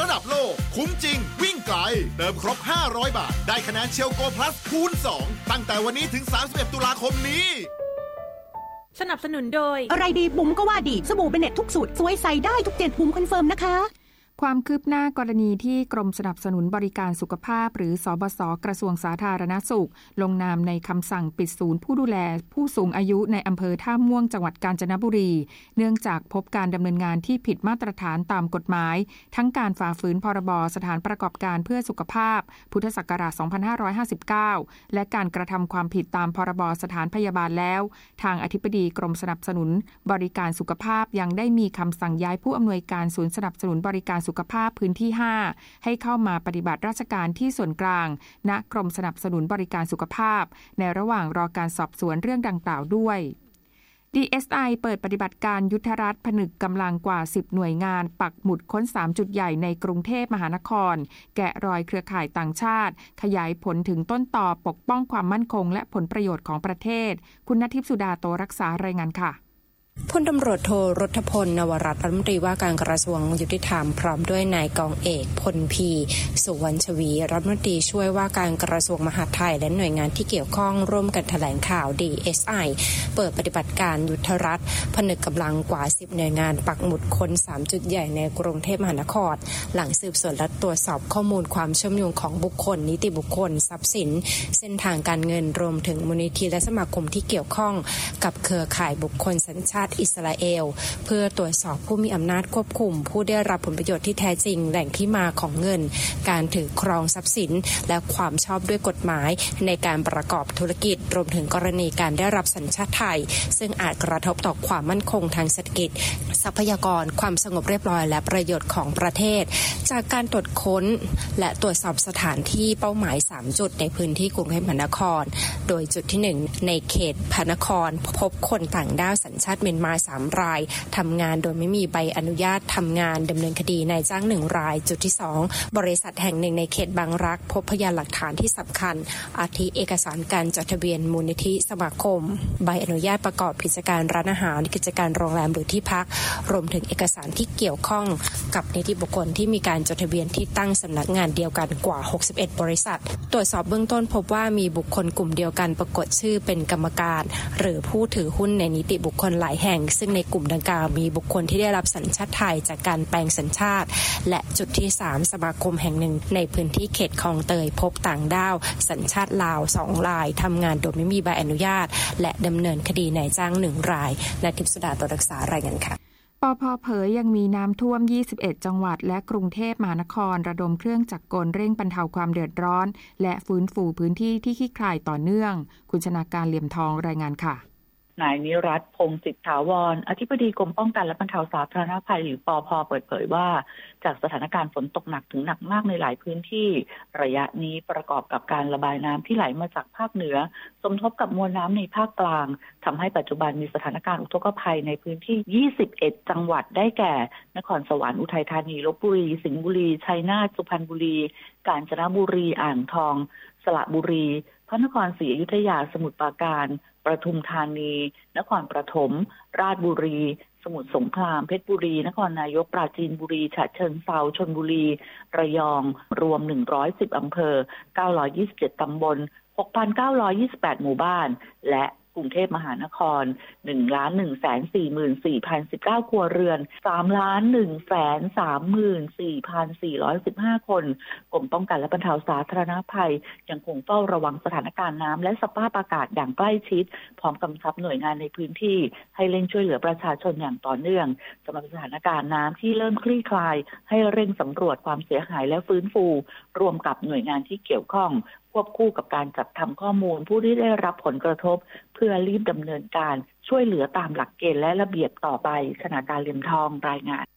ระดับโลกคุ้มจริงวิ่งไกลเติมครบ500 บาทได้คะแนนเชลโกพลัสคูณ2ตั้งแต่วันนี้ถึง31 ตุลาคมนี้สนับสนุนโดยอะไรดีบุ๋มก็ว่าดีสบู่เบเน็ตทุกสูตรสวยใสได้ทุก7บุ๋มคอนเฟิร์มนะคะความคืบหน้ากรณีที่กรมสนับสนุนบริการสุขภาพหรือสบศกระทรวงสาธารณสุขลงนามในคำสั่งปิดศูนย์ผู้ดูแลผู้สูงอายุในอำเภอท่าม่วงจังหวัดกาญจนบุรีเนื่องจากพบการดำเนินงานที่ผิดมาตรฐานตามกฎหมายทั้งการฝ่าฝืนพรบสถานประกอบการเพื่อสุขภาพพุทธศักราช2559และการกระทำความผิดตามพรบสถานพยาบาลแล้วทางอธิบดีกรมสนับสนุนบริการสุขภาพยังได้มีคำสั่งย้ายผู้อำนวยการศูนย์สนับสนุนบริการสุขภาพพื้นที่5ให้เข้ามาปฏิบัติราชการที่ส่วนกลางณกรมสนับสนุนบริการสุขภาพในระหว่างรอการสอบสวนเรื่องดังกล่าวด้วย DSI เปิดปฏิบัติการยุทธรัฐผนึกกำลังกว่า10หน่วยงานปักหมุดค้น3จุดใหญ่ในกรุงเทพมหานครแกะรอยเครือข่ายต่างชาติขยายผลถึงต้นตอปกป้องความมั่นคงและผลประโยชน์ของประเทศคุณณทิพย์สุดาโตรักษารายงานค่ะพลตำรวจโทรัฐพลนวรัตน์รัฐมนตรีว่าการกระทรวงยุติธรรมพร้อมด้วยนายกองเอกพลพีสุวรรณชวีรัฐมนตรีช่วยว่าการกระทรวงมหาดไทยและหน่วยงานที่เกี่ยวข้องร่วมกันแถลงข่าว DSI เปิดปฏิบัติการยุทธรัฐผนึกกำลังกว่า10หน่วยงานปักหมุดค้น3จุดใหญ่ในกรุงเทพมหานครหลังสืบสวนและตรวจสอบข้อมูลความเชื่อมโยงของบุคคลนิติบุคคลทรัพย์สินเส้นทางการเงินรวมถึงมูลนิธิและสมาคมที่เกี่ยวข้องกับเครือข่ายบุคคลสัญชาติอิสราเอลเพื่อตรวจสอบผู้มีอำนาจควบคุมผู้ได้รับผลประโยชน์ที่แท้จริงแหล่งที่มาของเงินการถือครองทรัพย์สินและความชอบด้วยกฎหมายในการประกอบธุรกิจรวมถึงกรณีการได้รับสัญชาติไทยซึ่งอาจกระทบต่อความมั่นคงทางเศรษฐกิจทรัพยากรความสงบเรียบร้อยและประโยชน์ของประเทศจากการตรวจค้นและตรวจสอบสถานที่เป้าหมาย3จุดในพื้นที่กรุงเทพมหานครโดยจุดที่1ในเขตพระนครพบคนต่างด้าวสัญชาติเมียนมา3 รายทำงานโดยไม่มีใบอนุญาตทำงานดำเนินคดีนายจ้าง1 รายจุดที่2บริษัทแห่งหนึ่งในเขตบางรักพบพยานหลักฐานที่สำคัญอาทิเอกสารการจดทะเบียนมูลนิธิสมาคมใบอนุญาตประกอบกิจการร้านอาหารกิจการโรงแรมหรือที่พักรวมถึงเอกสารที่เกี่ยวข้องกับนิติบุคคลที่มีการจดทะเบียนที่ตั้งสำนักงานเดียวกันกว่า61บริษัทตรวจสอบเบื้องต้นพบว่ามีบุคคลกลุ่มเดียวกันปรากฏชื่อเป็นกรรมการหรือผู้ถือหุ้นในนิติบุคคลหลายแห่งซึ่งในกลุ่มดังกล่าวมีบุคคลที่ได้รับสัญชาติไทยจากการแปลงสัญชาติและจุดที่3สมาคมแห่งหนึ่งในพื้นที่เขตคลองเตยพบต่างด้าวสัญชาติลาว2 รายทำงานโดยไม่มีใบอนุญาตและดำเนินคดีนายจ้าง1 รายณทิพย์สุดาโตรักษารายงานค่ะปภ.เผยยังมีน้ำท่วม21จังหวัดและกรุงเทพมหานครระดมเครื่องจักรกลเร่งบรรเทาความเดือดร้อนและฟื้นฟูพื้นที่ที่คลี่คลายต่อเนื่องคุณชนาการเหลี่ยมทองรายงานค่ะนายนิรัตน์พงษ์จิตถาวรอธิบดีกรมป้องกันและบรรเทาสาธารณภัยหรือปภ.เปิดเผยว่าจากสถานการณ์ฝนตกหนักถึงหนักมากในหลายพื้นที่ระยะนี้ประกอบกับการระบายน้ำที่ไหลมาจากภาคเหนือสมทบกับมวลน้ำในภาคกลางทำให้ปัจจุบันมีสถานการณ์อุทกภัยในพื้นที่21จังหวัดได้แก่นครสวรรค์อุทัยธานีลพบุรีสิงห์บุรีชัยนาทสุพรรณบุรีกาญจนบุรีอ่างทองสระบุรีพระนครศรีอยุธยาสมุทรปราการปทุมธานีนครปฐมราชบุรีสมุทรสงครามเพชรบุรีนครนายกปราจีนบุรีฉะเชิงเทราชลบุรีระยองรวม110อำเภอ927ตำบล 6,928 หมู่บ้านและกรุงเทพมหานคร 1,144,019 ครัวเรือน 3,134,415 คนกรมป้องกันและบรรเทาสาธารณภัยยังคงเฝ้าระวังสถานการณ์น้ำและสภาพอากาศอย่างใกล้ชิดพร้อมกำชับหน่วยงานในพื้นที่ให้เร่งช่วยเหลือประชาชนอย่างต่อเนื่องสำหรับสถานการณ์น้ำที่เริ่มคลี่คลายให้เร่งสำรวจความเสียหายและฟื้นฟูรวมกับหน่วยงานที่เกี่ยวข้องควบคู่กับการจัดทำข้อมูลผู้ที่ได้รับผลกระทบเพื่อรีบดำเนินการช่วยเหลือตามหลักเกณฑ์และระเบียบต่อไปชนาการเหลี่ยมทองรายงาน